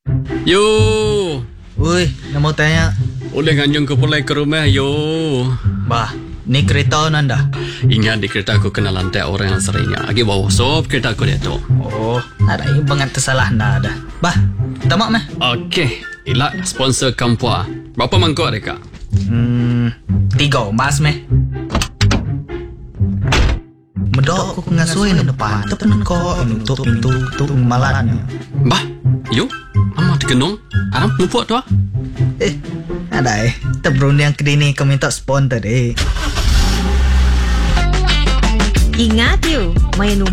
Yo, Ui, nak mau tanya. boleh nganjung ke pulai ke rumah yo. Bah, ni kereta nanda. Ingat di kereta aku kena lantai orang yang seringnya. Lagi bawa sop kereta aku dia tu. Oh, ada yang banget tersalah nada. Bah, tamak mah. Okey, Ilak sponsor Kampua. Berapa mangkuk mereka? 3 mas meh. Medok aku ngasuhin di depan. Tepen kok nutup pintu tu malatnya. Bah, yo, amat kenung. Aram lupa tu. Ada tebrun yang kedini kau minta sponsor deh. Ingat you, may